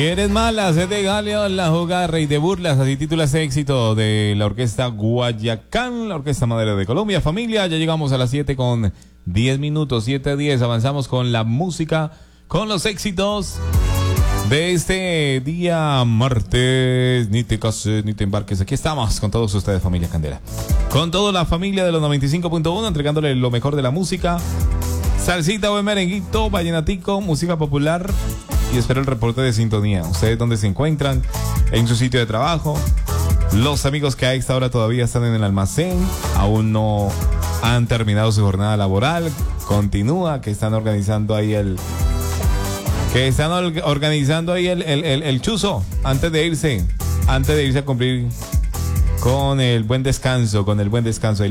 Eres mala, sed de Galio, la jugada Rey de Burlas, así titula ese éxito de la orquesta Guayacán, la orquesta madera de Colombia. Familia, ya llegamos a las 7:10, 7:10, avanzamos con la música, con los éxitos de este día martes. Ni te cases, ni te embarques, aquí estamos con todos ustedes, familia Candela, con toda la familia de los 95.1, entregándole lo mejor de la música, salsita, buen merenguito, vallenatico, música popular. Y espero el reporte de sintonía. Ustedes dónde se encuentran, en su sitio de trabajo, los amigos que a esta hora todavía están en el almacén, aún no han terminado su jornada laboral, continúa, que están organizando ahí el chuzo antes de irse a cumplir con el buen descanso,